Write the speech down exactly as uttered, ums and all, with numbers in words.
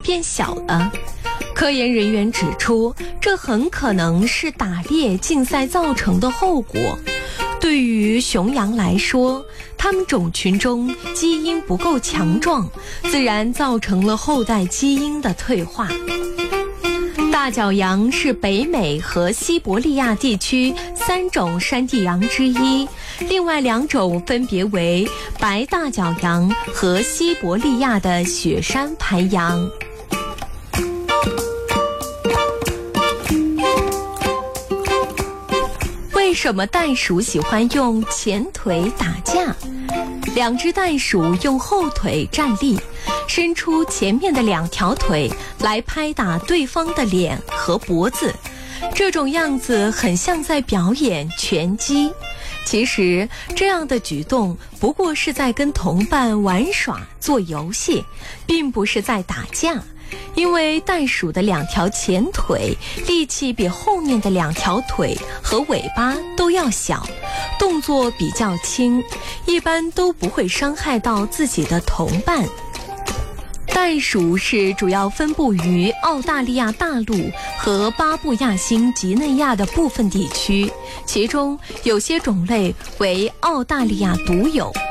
变小了。科研人员指出，这很可能是打猎竞赛造成的后果。对于雄羊来说，它们种群中基因不够强壮，自然造成了后代基因的退化。大角羊是北美和西伯利亚地区三种山地羊之一，另外两种分别为白大角羊和西伯利亚的雪山排羊。为什么袋鼠喜欢用前腿打架？两只袋鼠用后腿站立，伸出前面的两条腿来拍打对方的脸和脖子，这种样子很像在表演拳击。其实这样的举动不过是在跟同伴玩耍做游戏，并不是在打架。因为袋鼠的两条前腿力气比后面的两条腿和尾巴都要小，动作比较轻，一般都不会伤害到自己的同伴。袋鼠是主要分布于澳大利亚大陆和巴布亚新几内亚的部分地区，其中有些种类为澳大利亚独有。